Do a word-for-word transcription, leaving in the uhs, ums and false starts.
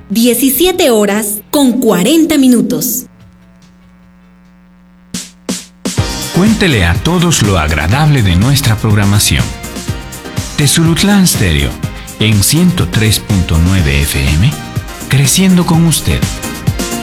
diecisiete horas con cuarenta minutos. Cuéntele a todos lo agradable de nuestra programación. Tezulutlán Stereo, en ciento tres punto nueve F M, creciendo con usted.